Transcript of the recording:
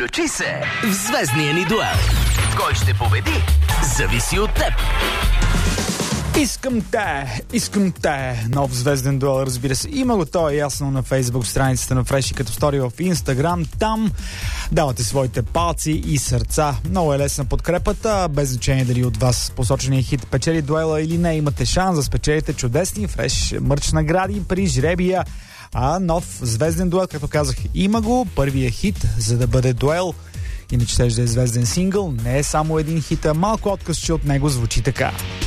Включи се в звездния ни дуел. Кой ще победи, зависи от теб. Искам те. Нов звезден дуел, разбира се. Има го, то е ясно на Фейсбук страницата на Фреши, като стори в Инстаграм. Там давате своите палци и сърца. Много е лесна подкрепата, без значение дали от вас посочения хит печели дуела или не. Имате шанс да спечелите чудесни Фреш мърч награди при жребия. А нов звезден дуел, както казах, има го. Първият хит, за да бъде дуел, иначе ще да е звезден сингъл, не е само един хит, а малко откъсче от него звучи така.